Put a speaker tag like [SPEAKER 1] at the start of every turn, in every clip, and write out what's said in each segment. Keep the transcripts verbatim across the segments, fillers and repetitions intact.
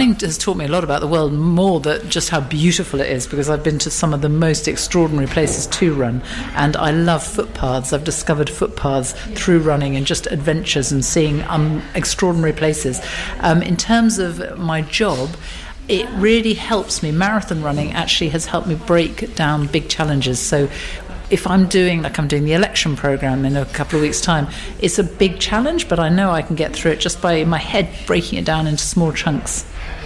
[SPEAKER 1] running has taught me a lot about the world, more than just how beautiful it is, because I've been to some of the most extraordinary places to run, and I love footpaths. I've discovered footpaths through running and just adventures and seeing um, extraordinary places. Um, in terms of my job, it really helps me. Marathon running actually has helped me break down big challenges. So if I'm doing, like I'm doing the election programme in a couple of weeks' time, it's a big challenge, but I know I can get through it just by my head breaking it down into small chunks.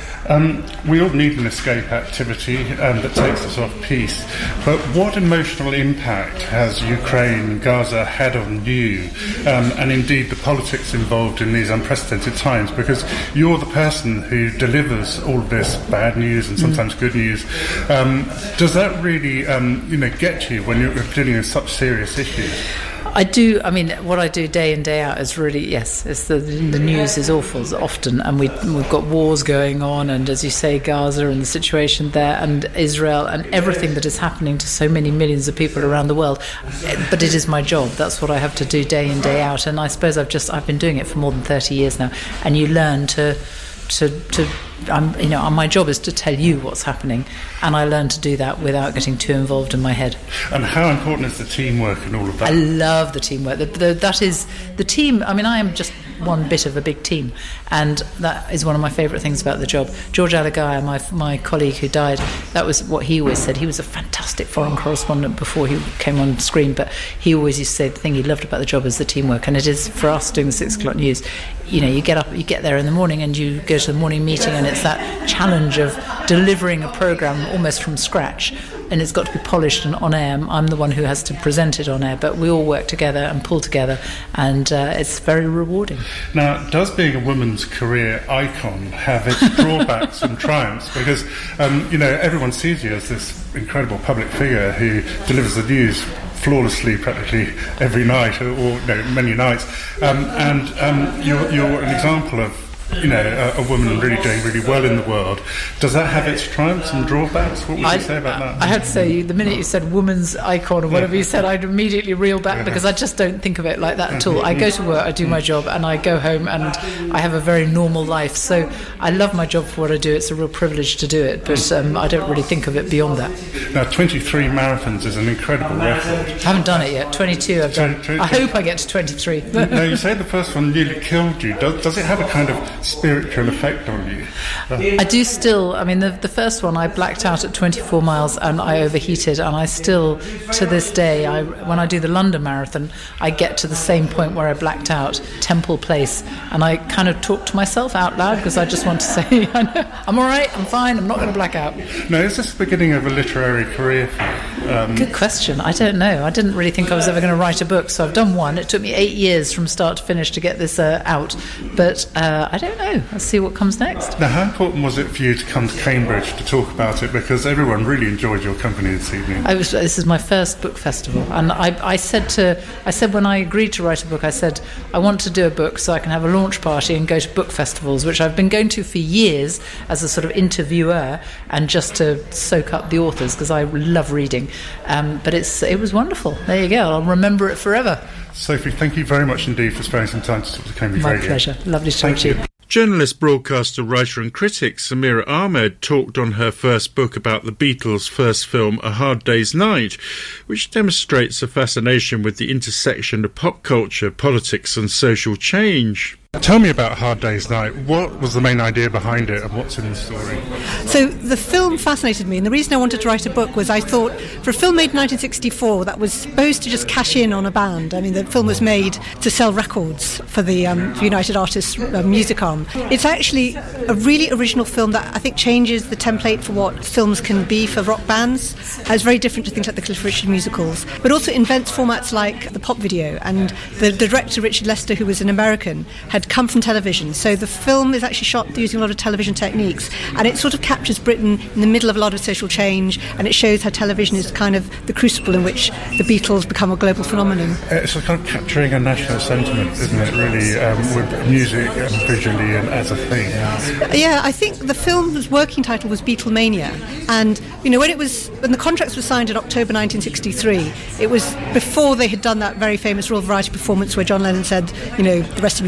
[SPEAKER 2] Um, we all need an escape activity um, that takes us off peace, but what emotional impact has Ukraine, Gaza had on you, um, and indeed the politics involved in these unprecedented times? Because you're the person who delivers all of this bad news and sometimes mm. good news. Um, does that really um, you know, get you when you're dealing with such serious issues?
[SPEAKER 1] I do. I mean, what I do day in, day out is really, yes, it's the, the news is awful often, and we, we've got wars going on, and as you say, Gaza and the situation there, and Israel, and everything that is happening to so many millions of people around the world. But it is my job. That's what I have to do day in, day out, and I suppose I've just I've been doing it for more than thirty years now, and you learn to to to I'm, you know, my job is to tell you what's happening, and I learn to do that without getting too involved in my head.
[SPEAKER 2] And how important is the teamwork and all of that?
[SPEAKER 1] I love the teamwork. The, the, that is the team. I mean, I am just one bit of a big team, and that is one of my favourite things about the job. George Alagaya, my my colleague who died, that was what he always said. He was a fantastic foreign correspondent before he came on screen, but he always used to say the thing he loved about the job is the teamwork, and it is for us doing the six o'clock news. You know, you get up, you get there in the morning, and you go to the morning meeting, and it's that challenge of delivering a programme almost from scratch, and it's got to be polished and on air. I'm the one who has to present it on air, but we all work together and pull together, and uh, it's very rewarding.
[SPEAKER 2] Now, does being a woman's career icon have its drawbacks and triumphs? Because, um, you know, everyone sees you as this incredible public figure who delivers the news flawlessly practically every night, or, or no, many nights, um, and um, you're, you're an example of, you know, a, a woman really doing really well in the world. Does that have its triumphs and drawbacks? What would
[SPEAKER 1] I,
[SPEAKER 2] you say about that?
[SPEAKER 1] I had to say, the minute you said woman's icon or whatever you said, I'd immediately reel back, because I just don't think of it like that at all. I go to work, I do my job, and I go home, and I have a very normal life. So I love my job for what I do. It's a real privilege to do it, but um, I don't really think of it beyond that.
[SPEAKER 2] Now, twenty-three marathons is an incredible record.
[SPEAKER 1] I haven't done it yet. twenty-two I've done. I hope I get to twenty-three.
[SPEAKER 2] Now, you say the first one nearly killed you. Does, does it have a kind of spiritual effect on you? Uh,
[SPEAKER 1] I do still. I mean, the, the first one I blacked out at twenty-four miles and I overheated, and I still, to this day, I, when I do the London Marathon, I get to the same point where I blacked out, Temple Place, and I kind of talk to myself out loud because I just want to say, I'm all right, I'm fine, I'm not going to black out.
[SPEAKER 2] Now, is this the beginning of a literary career for you? Um,
[SPEAKER 1] Good question. I don't know. I didn't really think I was ever going to write a book, so I've done one. It took me eight years from start to finish to get this uh, out, but uh, I don't know. Let's see what comes next.
[SPEAKER 2] Now, how important was it for you to come to Cambridge to talk about it? Because everyone really enjoyed your company this evening.
[SPEAKER 1] I was, this is my first book festival, and I, I said to, I said when I agreed to write a book, I said I want to do a book so I can have a launch party and go to book festivals, which I've been going to for years as a sort of interviewer and just to soak up the authors because I love reading. Um, but it's it was wonderful. There you go. I'll remember it forever.
[SPEAKER 2] Sophie, thank you very much indeed for spending some time to talk to Cambridge
[SPEAKER 1] My
[SPEAKER 2] Radio.
[SPEAKER 1] My pleasure. Lovely to talk to you.
[SPEAKER 3] Journalist, broadcaster, writer and critic Samira Ahmed talked on her first book about the Beatles' first film, A Hard Day's Night, which demonstrates a fascination with the intersection of pop culture, politics and social change.
[SPEAKER 2] Tell me about Hard Day's Night. What was the main idea behind it and what's in the story?
[SPEAKER 4] So the film fascinated me, and the reason I wanted to write a book was I thought for a film made in nineteen sixty-four that was supposed to just cash in on a band. I mean, the film was made to sell records for the um, United Artists uh, music arm. It's actually a really original film that I think changes the template for what films can be for rock bands. It's very different to things like the Cliff Richard musicals, but also invents formats like the pop video. And the, the director, Richard Lester, who was an American, had come from television, so the film is actually shot using a lot of television techniques, and it sort of captures Britain in the middle of a lot of social change, and it shows how television is kind of the crucible in which the Beatles become a global phenomenon.
[SPEAKER 2] It's kind of capturing a national sentiment, isn't it, really, um, with music and visually and as a thing.
[SPEAKER 4] Yeah, I think the film's working title was Beatlemania, and you know, when it was when the contracts were signed in October nineteen sixty-three, it was before they had done that very famous Royal Variety performance where John Lennon said, you know, the rest of you rattle your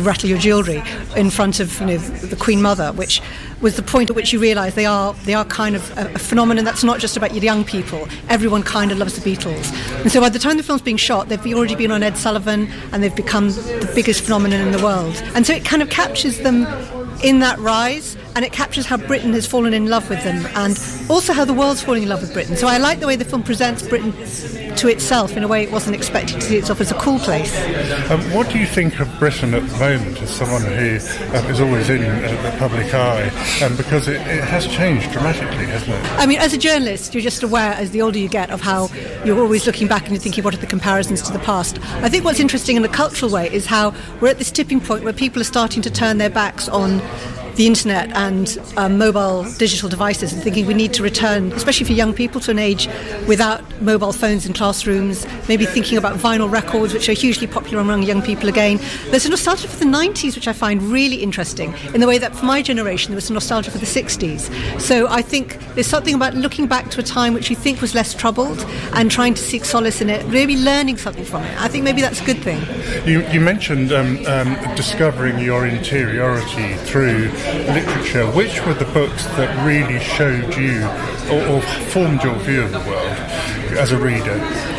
[SPEAKER 4] jewellery in front of, you know, the Queen Mother, which was the point at which you realise they are they are kind of a, a phenomenon that's not just about young people. Everyone kind of loves the Beatles. And so by the time the film's being shot, they've already been on Ed Sullivan and they've become the biggest phenomenon in the world. And so it kind of captures them in that rise, and it captures how Britain has fallen in love with them and also how the world's falling in love with Britain. So I like the way the film presents Britain to itself in a way it wasn't expected to see itself as a cool place.
[SPEAKER 2] Um, what do you think of Britain at the moment as someone who um, is always in uh, the public eye? Um, because it, it has changed dramatically, hasn't it?
[SPEAKER 4] I mean, as a journalist, you're just aware as the older you get of how you're always looking back and you're thinking, what are the comparisons to the past? I think what's interesting in a cultural way is how we're at this tipping point where people are starting to turn their backs on the internet and um, mobile digital devices, and thinking we need to return, especially for young people, to an age without mobile phones in classrooms, maybe thinking about vinyl records, which are hugely popular among young people again. There's a nostalgia for the nineties, which I find really interesting, in the way that for my generation there was a nostalgia for the sixties. So I think there's something about looking back to a time which you think was less troubled and trying to seek solace in it, maybe learning something from it. I think maybe that's a good thing.
[SPEAKER 2] You, you mentioned um, um, discovering your interiority through literature. Which were the books that really showed you or, or formed your view of the world as a reader?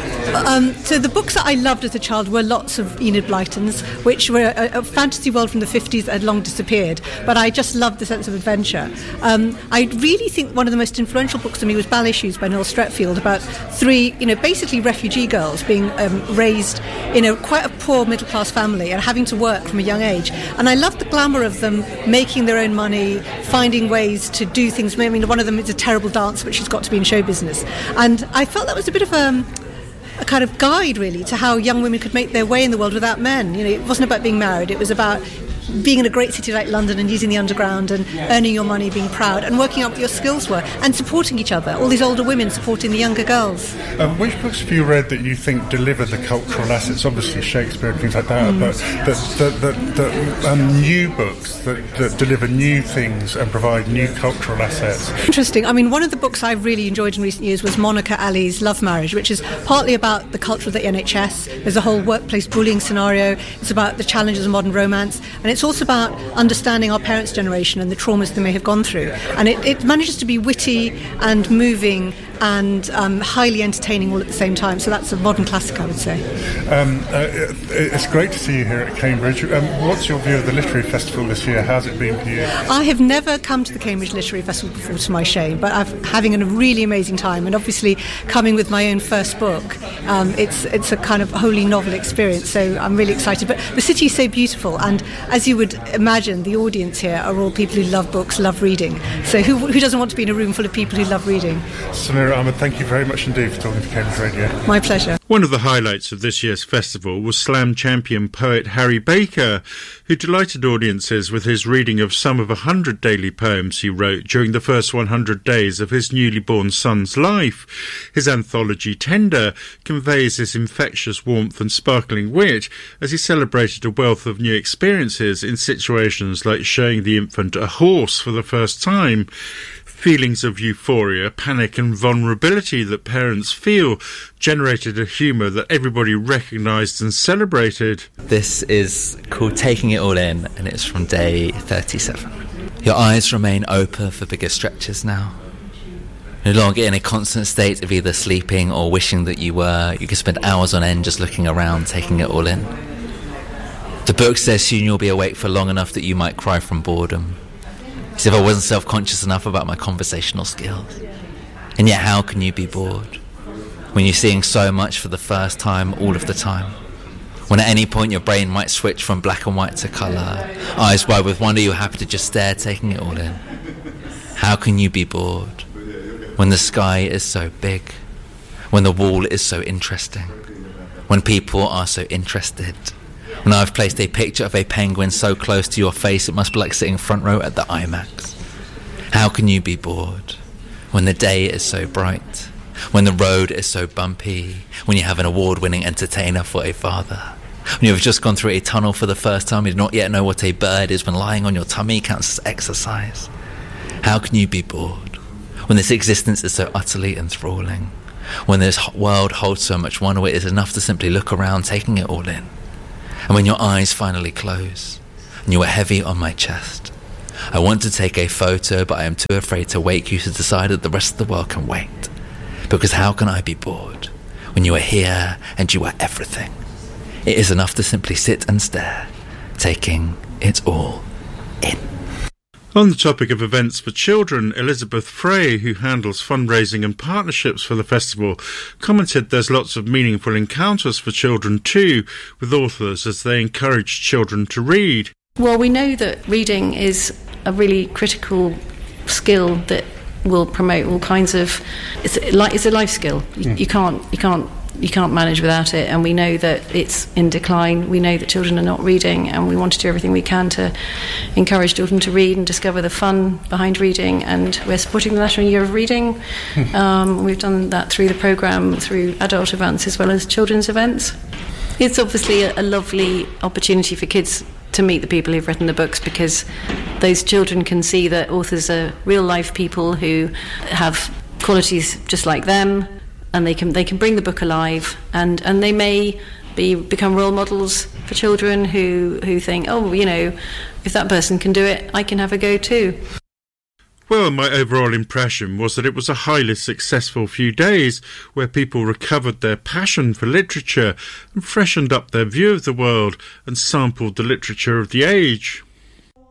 [SPEAKER 4] Um, so the books that I loved as a child were lots of Enid Blyton's, which were a, a fantasy world from the fifties that had long disappeared, but I just loved the sense of adventure. Um, I really think one of the most influential books to me was Ballet Shoes by Noel Streatfeild, about three, you know, basically refugee girls being um, raised in a quite a poor middle-class family and having to work from a young age. And I loved the glamour of them making their own money, finding ways to do things. I mean, one of them is a terrible dancer, but she's got to be in show business. And I felt that was a bit of a... a kind of guide, really, to how young women could make their way in the world without men. You know, it wasn't about being married, it was about being in a great city like London and using the underground and earning your money, being proud and working out what your skills were and supporting each other. All these older women supporting the younger girls.
[SPEAKER 2] Um, which books have you read that you think deliver the cultural assets? Obviously Shakespeare and things like that, mm. but the, the, the, the um, new books that, that deliver new things and provide new cultural assets.
[SPEAKER 4] Interesting. I mean, one of the books I've really enjoyed in recent years was Monica Ali's Love Marriage, which is partly about the culture of the N H S. There's a whole workplace bullying scenario. It's about the challenges of modern romance, and it's also about understanding our parents' generation and the traumas they may have gone through. And it, it manages to be witty and moving and um, highly entertaining all at the same time. So that's a modern classic, I would say. Um,
[SPEAKER 2] uh, it's great to see you here at Cambridge. Um, what's your view of the Literary Festival this year? How's it been for you?
[SPEAKER 4] I have never come to the Cambridge Literary Festival before, to my shame, but I'm having a really amazing time, and obviously coming with my own first book, um, it's it's a kind of wholly novel experience, so I'm really excited. But the city is so beautiful, and as you would imagine, the audience here are all people who love books, love reading. So who, who doesn't want to be in a room full of people who love reading?
[SPEAKER 2] Samira Ahmed, thank you very much indeed for talking to Cambridge Radio.
[SPEAKER 4] My pleasure.
[SPEAKER 3] One of the highlights of this year's festival was Slam champion poet Harry Baker, who delighted audiences with his reading of some of a hundred daily poems he wrote during the first one hundred days of his newly born son's life. His anthology Tender conveys his infectious warmth and sparkling wit as he celebrated a wealth of new experiences in situations like showing the infant a horse for the first time. Feelings of euphoria, panic and vulnerability that parents feel generated a humour that everybody recognised and celebrated.
[SPEAKER 5] This is called Taking It All In, and it's from day thirty-seven. Your eyes remain open for bigger stretches now. No longer in a constant state of either sleeping or wishing that you were. You can spend hours on end just looking around, taking it all in. The book says soon you'll be awake for long enough that you might cry from boredom. As if I wasn't self-conscious enough about my conversational skills. And yet how can you be bored when you're seeing so much for the first time all of the time? When at any point your brain might switch from black and white to colour, eyes wide with wonder, you're happy to just stare, taking it all in. How can you be bored when the sky is so big, when the wall is so interesting, when people are so interested? When I've placed a picture of a penguin so close to your face it must be like sitting front row at the IMAX. How can you be bored when the day is so bright, when the road is so bumpy, when you have an award-winning entertainer for a father, when you have just gone through a tunnel for the first time, you do not yet know what a bird is, when lying on your tummy counts as exercise? How can you be bored when this existence is so utterly enthralling, when this world holds so much wonder it is enough to simply look around, taking it all in? And when your eyes finally close, and you were heavy on my chest. I want to take a photo, but I am too afraid to wake you to decide that the rest of the world can wait. Because how can I be bored when you are here and you are everything? It is enough to simply sit and stare, taking it all in.
[SPEAKER 3] On the topic of events for children, Elizabeth Frey, who handles fundraising and partnerships for the festival, commented there's lots of meaningful encounters for children too, with authors as they encourage children to read.
[SPEAKER 6] Well, we know that reading is a really critical skill that will promote all kinds of... It's like it's a life skill. You, mm. you can't you can't you can't manage without it, and we know that it's in decline. We know that children are not reading, and we want to do everything we can to encourage children to read and discover the fun behind reading, and we're supporting the National Year of Reading. um, we've done that through the programme, through adult events as well as children's events. It's obviously a, a lovely opportunity for kids to meet the people who've written the books, because those children can see that authors are real life people who have qualities just like them, and they can they can bring the book alive, and, and they may be become role models for children who, who think, oh, you know, if that person can do it, I can have a go too.
[SPEAKER 3] Well, my overall impression was that it was a highly successful few days where people recovered their passion for literature and freshened up their view of the world and sampled the literature of the age.